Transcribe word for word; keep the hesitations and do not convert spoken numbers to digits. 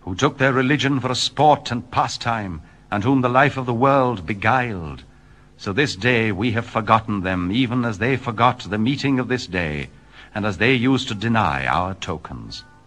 who took their religion for a sport and pastime, and whom the life of the world beguiled. So this day we have forgotten them, even as they forgot the meeting of this day, and as they used to deny our tokens.